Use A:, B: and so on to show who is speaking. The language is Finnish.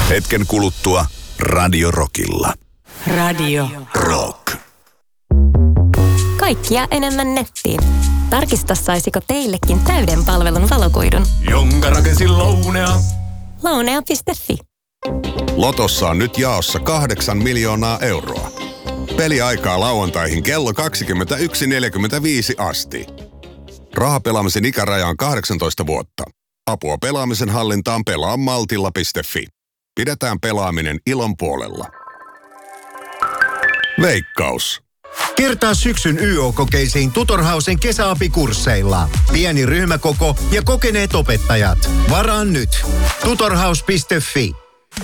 A: Hetken kuluttua Radio Rockilla.
B: Radio
A: Rock.
C: Kaikkia enemmän nettiin. Tarkista, saisiko teillekin täyden palvelun valokuidun.
D: Jonka rakensi Lounea.
C: Lounea.fi.
A: Lotossa on nyt jaossa 8 miljoonaa euroa. Peliaikaa lauantaihin kello 21.45 asti. Rahapelaamisen ikäraja on 18 vuotta. Apua pelaamisen hallintaan pelaa maltilla.fi. Pidetään pelaaminen ilon puolella. Veikkaus.
E: Kertaa syksyn YO-kokeisiin Tutorhausen kesäapikursseilla. Pieni ryhmäkoko ja kokeneet opettajat. Varaan nyt. Tutorhaus.fi.